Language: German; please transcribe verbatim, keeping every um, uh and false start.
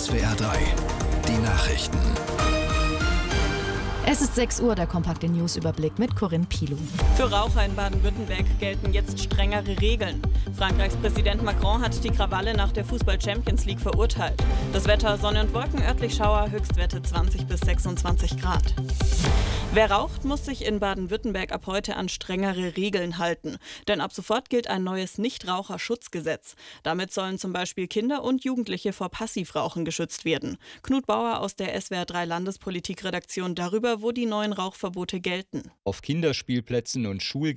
S W R drei. Die Nachrichten. Es ist sechs Uhr, der kompakte News-Überblick mit Corinne Pilow. Für Raucher in Baden-Württemberg gelten jetzt strengere Regeln. Frankreichs Präsident Macron hat die Krawalle nach der Fußball-Champions League verurteilt. Das Wetter: Sonne und Wolken, örtlich Schauer, Höchstwerte zwanzig bis sechsundzwanzig Grad. Wer raucht, muss sich in Baden-Württemberg ab heute an strengere Regeln halten. Denn ab sofort gilt ein neues Nichtraucherschutzgesetz. Damit sollen zum Beispiel Kinder und Jugendliche vor Passivrauchen geschützt werden. Knut Bauer aus der S W R drei Landespolitikredaktion darüber, wo die neuen Rauchverbote gelten. Auf Kinderspielplätzen und Schulgängen